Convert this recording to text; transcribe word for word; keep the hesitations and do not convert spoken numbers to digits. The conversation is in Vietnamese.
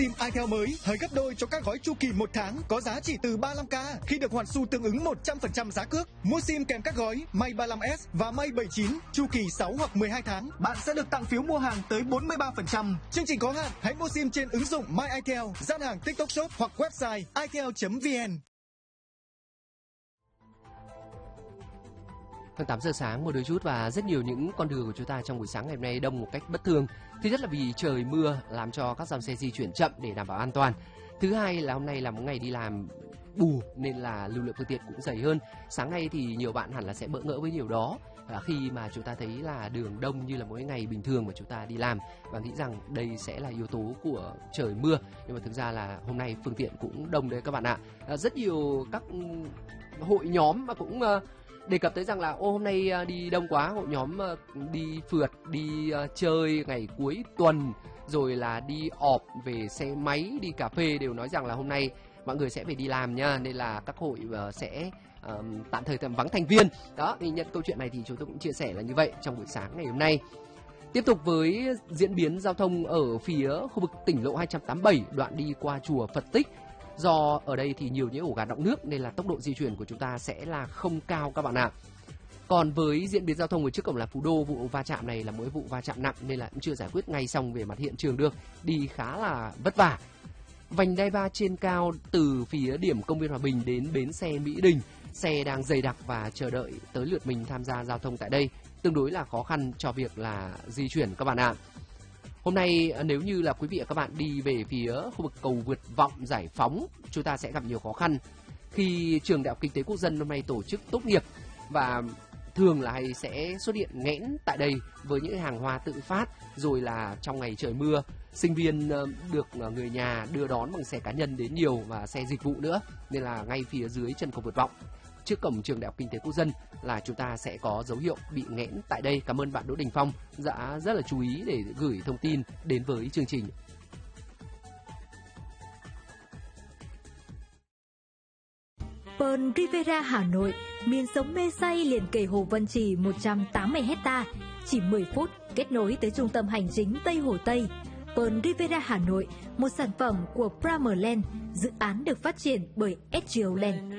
SIM itel mới hời gấp đôi cho các gói chu kỳ một tháng có giá chỉ từ ba mươi lăm k khi được hoàn xu tương ứng một trăm phần trăm giá cước. Mua SIM kèm các gói May ba mươi lăm S và May bảy mươi chín chu kỳ sáu hoặc mười hai tháng, bạn sẽ được tặng phiếu mua hàng tới bốn mươi ba phần trăm. Chương trình có hạn, hãy mua SIM trên ứng dụng My itel, gian hàng TikTok Shop hoặc website itel chấm vn. Hơn tám giờ sáng một đôi chút và rất nhiều những con đường của chúng ta trong buổi sáng ngày hôm nay đông một cách bất thường. Thứ nhất là vì trời mưa làm cho các dòng xe di chuyển chậm để đảm bảo an toàn. Thứ hai là hôm nay là một ngày đi làm bù nên là lưu lượng phương tiện cũng dày hơn. Sáng nay thì nhiều bạn hẳn là sẽ bỡ ngỡ với điều đó khi mà chúng ta thấy là đường đông như là mỗi ngày bình thường mà chúng ta đi làm và nghĩ rằng đây sẽ là yếu tố của trời mưa. Nhưng mà thực ra là hôm nay phương tiện cũng đông đấy các bạn ạ. Rất nhiều các hội nhóm mà cũng đề cập tới rằng là ô hôm nay đi đông quá, hội nhóm đi phượt, đi chơi ngày cuối tuần, rồi là đi ọp về xe máy, đi cà phê đều nói rằng là hôm nay mọi người sẽ phải đi làm nha, nên là các hội sẽ uh, tạm thời tạm vắng thành viên. Đó, thì nhận câu chuyện này thì chúng tôi cũng chia sẻ là như vậy trong buổi sáng ngày hôm nay. Tiếp tục với diễn biến giao thông ở phía khu vực tỉnh lộ hai trăm tám mươi bảy đoạn đi qua chùa Phật Tích. Do ở đây thì nhiều những ổ gà đọng nước nên là tốc độ di chuyển của chúng ta sẽ là không cao các bạn ạ. Còn với diễn biến giao thông ở trước cổng là Phú Đô, vụ va chạm này là mỗi vụ va chạm nặng nên là cũng chưa giải quyết ngay xong về mặt hiện trường được, đi khá là vất vả. Vành đai ba trên cao từ phía điểm công viên Hòa Bình đến bến xe Mỹ Đình, xe đang dày đặc và chờ đợi tới lượt mình tham gia giao thông tại đây, tương đối là khó khăn cho việc là di chuyển các bạn ạ. Hôm nay nếu như là quý vị và các bạn đi về phía khu vực cầu vượt Vọng Giải Phóng, chúng ta sẽ gặp nhiều khó khăn khi trường Đại học Kinh tế Quốc dân hôm nay tổ chức tốt nghiệp và thường là hay sẽ xuất hiện nghẽn tại đây với những hàng hóa tự phát, rồi là trong ngày trời mưa sinh viên được người nhà đưa đón bằng xe cá nhân đến nhiều và xe dịch vụ nữa, nên là ngay phía dưới chân cầu vượt Vọng trước cổng trường Đại học Kinh tế Quốc dân là chúng ta sẽ có dấu hiệu bị nghẽn tại đây. Cảm ơn bạn Đỗ Đình Phong đã rất là chú ý để gửi thông tin đến với chương trình. Pearl Riviera Hà Nội, miền sống mê say liền kề Hồ Vân Trì một trăm tám mươi hecta, chỉ mười phút kết nối tới trung tâm hành chính Tây Hồ Tây. Pearl Riviera Hà Nội, một sản phẩm của Primerland, dự án được phát triển bởi ét giê ô Land.